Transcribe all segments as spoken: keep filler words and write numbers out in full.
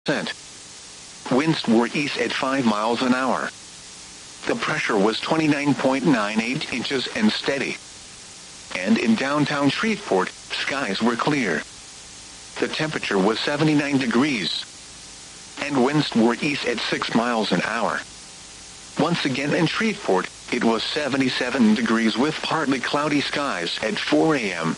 percent. Winds were east at five miles an hour. The pressure was twenty-nine point nine eight inches and steady. And in downtown Shreveport, skies were clear. The temperature was seventy-nine degrees. And winds were east at six miles an hour. Once again in Shreveport, it was seventy-seven degrees with partly cloudy skies at four a.m.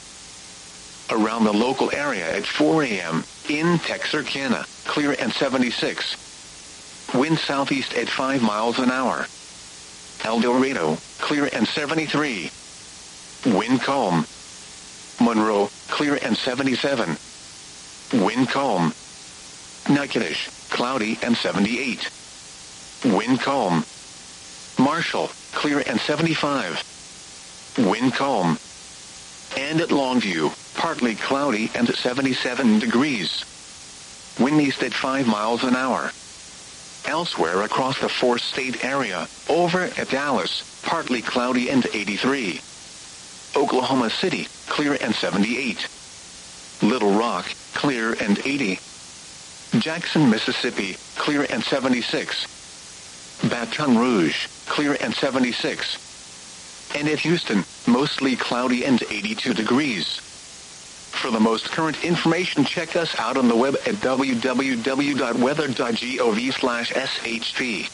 Around the local area at four a.m., in Texarkana, clear and seventy-six. Wind southeast at five miles an hour. El Dorado, clear and seventy-three. Wind calm. Monroe, clear and seventy-seven. Wind calm. Natchitoches, cloudy and seventy-eight. Wind calm. Marshall, clear and seventy-five. Wind calm. And at Longview, partly cloudy and seventy-seven degrees. Wind east at five miles an hour. Elsewhere across the four-state area, over at Dallas, partly cloudy and eighty-three. Oklahoma City, clear and seventy-eight. Little Rock, clear and eighty. Jackson, Mississippi, clear and seventy-six. Baton Rouge, clear and seventy-six. And at Houston, mostly cloudy and eighty-two degrees. For the most current information, check us out on the web at w w w dot weather dot gov slash s h p.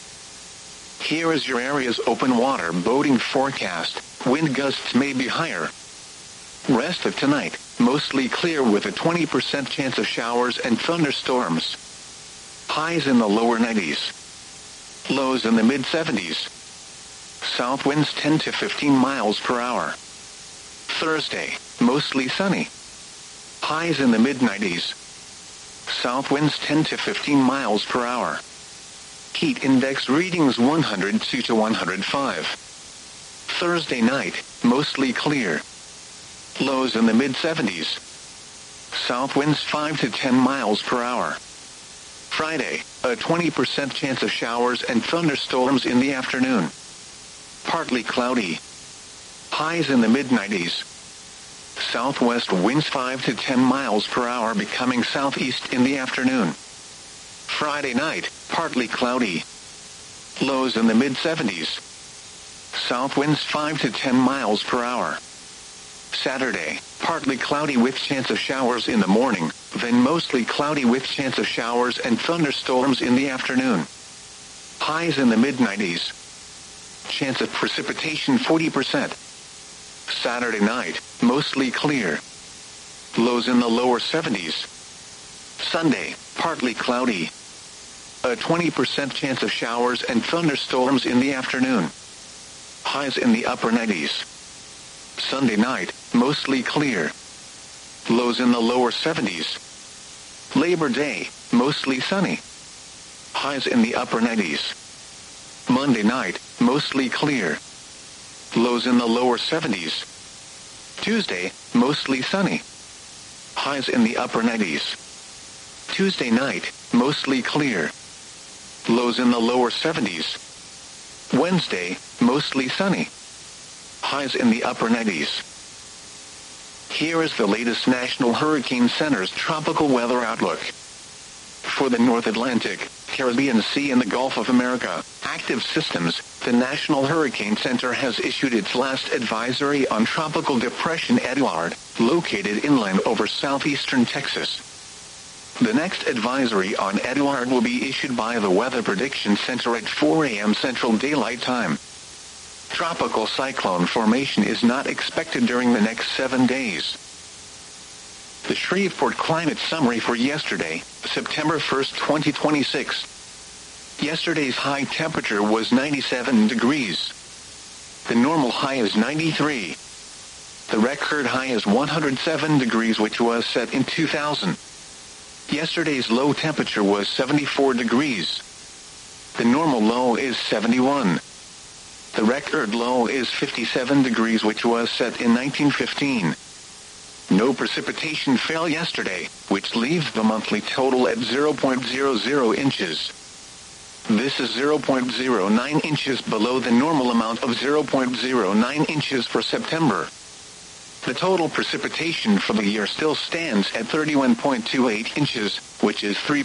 Here is your area's open water boating forecast. Wind gusts may be higher. Rest of tonight, mostly clear with a twenty percent chance of showers and thunderstorms. Highs in the lower nineties. Lows in the mid seventies. South winds ten to fifteen miles per hour. Thursday, mostly sunny. Highs in the mid nineties. South winds ten to fifteen miles per hour. Heat index readings one hundred two to one hundred five. Thursday night, mostly clear. Lows in the mid seventies. South winds five to ten miles per hour. Friday, a twenty percent chance of showers and thunderstorms in the afternoon. Partly cloudy. Highs in the mid nineties. Southwest winds five to ten miles per hour becoming southeast in the afternoon. Friday night, partly cloudy. Lows in the mid seventies. South winds five to ten miles per hour. Saturday, partly cloudy with chance of showers in the morning, then mostly cloudy with chance of showers and thunderstorms in the afternoon. Highs in the mid nineties. Chance of precipitation forty percent. Saturday night, mostly clear. Lows in the lower seventies. Sunday, partly cloudy. A twenty percent chance of showers and thunderstorms in the afternoon. Highs in the upper nineties. Sunday night, mostly clear. Lows in the lower seventies. Labor Day, mostly sunny. Highs in the upper nineties. Monday night, mostly clear. Lows in the lower seventies. Tuesday, mostly sunny. Highs in the upper nineties. Tuesday night, mostly clear. Lows in the lower seventies. Wednesday, mostly sunny. Highs in the upper nineties. Here is the latest National Hurricane Center's tropical weather outlook. For the North Atlantic, Caribbean Sea and the Gulf of America, active systems, the National Hurricane Center has issued its last advisory on Tropical Depression Eduard, located inland over southeastern Texas. The next advisory on Eduard will be issued by the Weather Prediction Center at four a.m. Central Daylight Time. Tropical cyclone formation is not expected during the next seven days. The Shreveport climate summary for yesterday, September first, twenty twenty-six. Yesterday's high temperature was ninety-seven degrees. The normal high is ninety-three. The record high is one hundred seven degrees, which was set in two thousand. Yesterday's low temperature was seventy-four degrees. The normal low is seventy-one. The record low is fifty-seven degrees, which was set in nineteen fifteen. No precipitation fell yesterday, which leaves the monthly total at zero point zero zero inches. This is zero point zero nine inches below the normal amount of zero point zero nine inches for September. The total precipitation for the year still stands at thirty-one point two eight inches, which is three